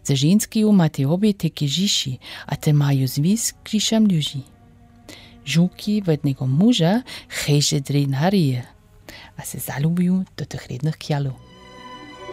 Te ženski máte obie také žiši a te majú zvis k žišam ľudí. Žuky vodného muža chejže drej narie a se zalubujú do tych rednych kialov.